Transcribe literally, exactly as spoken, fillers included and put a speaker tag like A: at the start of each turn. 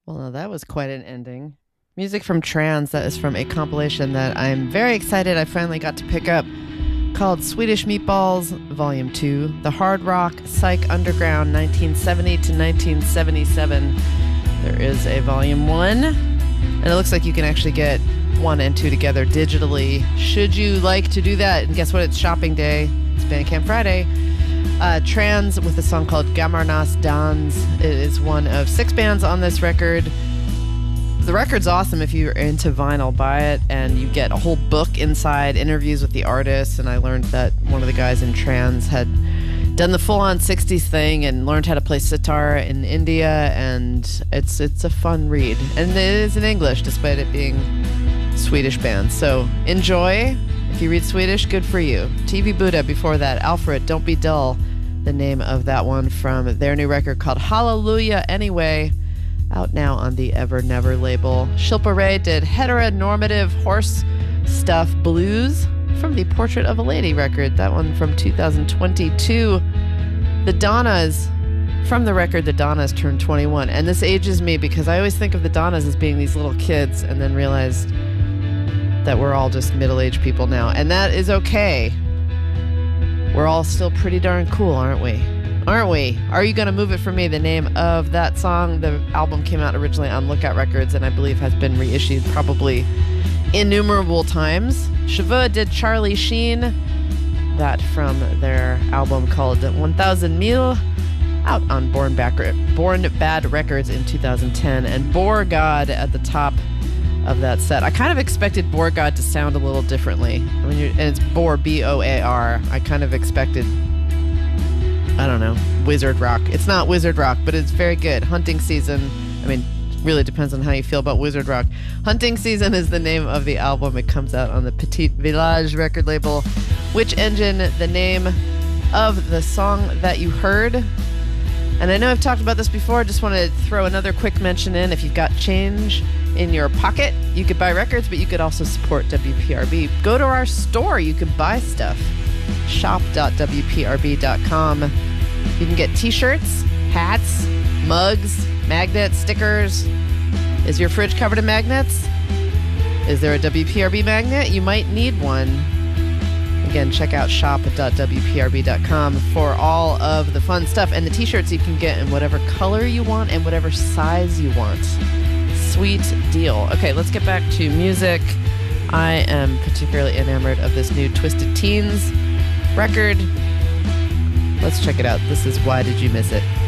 A: Well, now that was quite an ending. Music from Trans, that is from a compilation that I'm very excited I finally got to pick up called Swedish Meatballs Volume two, The Hard Rock Psych Underground nineteen seventy to nineteen seventy-seven. There is a Volume one, and it looks like you can actually get one and two together digitally. Should you like to do that? And guess what? It's shopping day. It's Bandcamp Friday. Uh, Trans with a song called Gamarnas Dans. It is one of six bands on this record. The record's awesome if you're into vinyl. Buy it, and you get a whole book inside, interviews with the artists. And I learned that one of the guys in Trans had done the full-on sixties thing and learned how to play sitar in India, and it's it's a fun read. And it is in English, despite it being Swedish band. So enjoy. If you read Swedish, good for you. T V Buddha before that. Alfred, Don't Be Dull. The name of that one from their new record called Hallelujah Anyway. Out now on the Ever Never label. Shilpa Ray did Heteronormative Horse Stuff Blues from the Portrait of a Lady record. That one from two thousand twenty-two. The Donnas, from the record The Donnas turned twenty-one. And this ages me because I always think of the Donnas as being these little kids and then realized that we're all just middle-aged people now. And that is okay. We're all still pretty darn cool, aren't we? Aren't we? Are You Gonna Move It For Me? The name of that song. The album came out originally on Lookout Records and I believe has been reissued probably innumerable times. Cheveux did Charlie Sheen. That from their album called one thousand Mille, out on Born, Back, Born Bad Records in two thousand ten. And Boar God at the top of that set. I kind of expected Boar God to sound a little differently. I mean, you're, and it's Boar, B O A R. I kind of expected, I don't know, wizard rock. It's not wizard rock, but it's very good. Hunting Season. I mean, really depends on how you feel about wizard rock. Hunting Season is the name of the album. It comes out on the Petit Village record label. Witch Engine, the name of the song that you heard. And I know I've talked about this before. Just want to throw another quick mention in. If you've got change in your pocket, you could buy records, but you could also support W P R B. Go to our store. You can buy stuff. shop dot w p r b dot com. You can get t-shirts, hats, mugs, magnets, stickers. Is your fridge covered in magnets? Is there a W P R B magnet? You might need one. Again, check out shop dot w p r b dot com for all of the fun stuff. And the t-shirts you can get in whatever color you want and whatever size you want. Sweet deal. Okay, let's get back to music. I am particularly enamored of this new Twisted Teens record. Let's check it out. This is Why Did You Miss It?